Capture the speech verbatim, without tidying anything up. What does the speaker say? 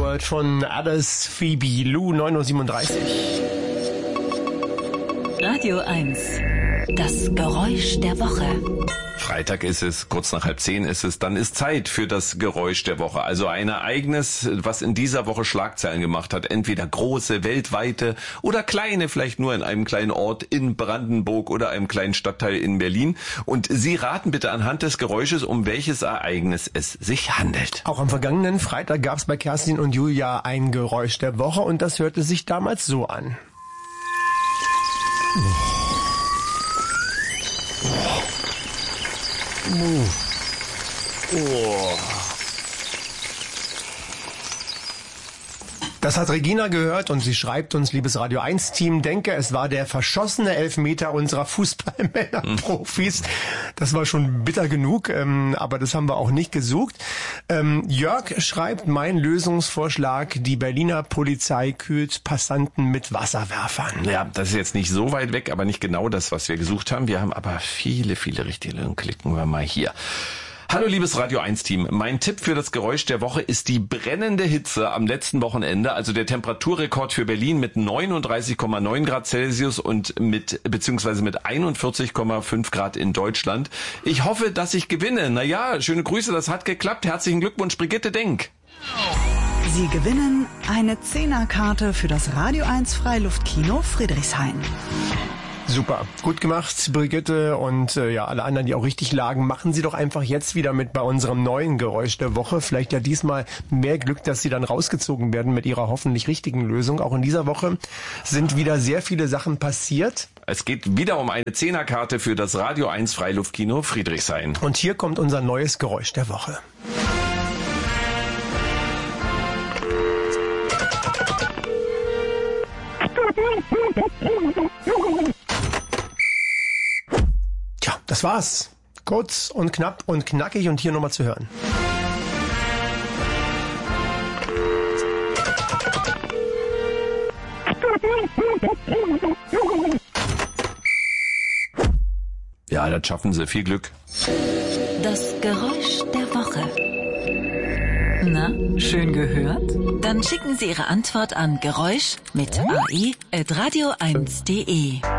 World von Alice Phoebe Lou, neun Uhr siebenunddreißig. Radio eins, das Geräusch der Woche. Freitag ist es, kurz nach halb zehn ist es, dann ist Zeit für das Geräusch der Woche. Also ein Ereignis, was in dieser Woche Schlagzeilen gemacht hat. Entweder große, weltweite oder kleine, vielleicht nur in einem kleinen Ort in Brandenburg oder einem kleinen Stadtteil in Berlin. Und Sie raten bitte anhand des Geräusches, um welches Ereignis es sich handelt. Auch am vergangenen Freitag gab es bei Kerstin und Julia ein Geräusch der Woche und das hörte sich damals so an. Oh. Das hat Regina gehört und sie schreibt uns, liebes Radio eins Team, denke, es war der verschossene Elfmeter unserer Fußballmännerprofis. Das war schon bitter genug, ähm, aber das haben wir auch nicht gesucht. Ähm, Jörg schreibt, mein Lösungsvorschlag, die Berliner Polizei kühlt Passanten mit Wasserwerfern. Ja, das ist jetzt nicht so weit weg, aber nicht genau das, was wir gesucht haben. Wir haben aber viele, viele richtige Lösungen. Klicken wir mal hier. Hallo liebes Radio eins Team, mein Tipp für das Geräusch der Woche ist die brennende Hitze am letzten Wochenende, also der Temperaturrekord für Berlin mit neununddreißig Komma neun Grad Celsius und mit beziehungsweise mit einundvierzig Komma fünf Grad in Deutschland. Ich hoffe, dass ich gewinne. Naja, schöne Grüße, das hat geklappt. Herzlichen Glückwunsch, Brigitte Denk. Sie gewinnen eine Zehnerkarte für das Radio eins Freiluftkino Friedrichshain. Super, gut gemacht, Brigitte, und äh, ja, alle anderen, die auch richtig lagen, machen Sie doch einfach jetzt wieder mit bei unserem neuen Geräusch der Woche. Vielleicht ja diesmal mehr Glück, dass Sie dann rausgezogen werden mit Ihrer hoffentlich richtigen Lösung. Auch in dieser Woche sind wieder sehr viele Sachen passiert. Es geht wieder um eine Zehnerkarte für das Radio eins Freiluftkino Friedrichshain. Und hier kommt unser neues Geräusch der Woche. Tja, das war's. Kurz und knapp und knackig und hier nochmal zu hören. Ja, das schaffen Sie. Viel Glück. Das Geräusch der Woche. Na, schön gehört? Dann schicken Sie Ihre Antwort an Geräusch mit A E at radio eins punkt de.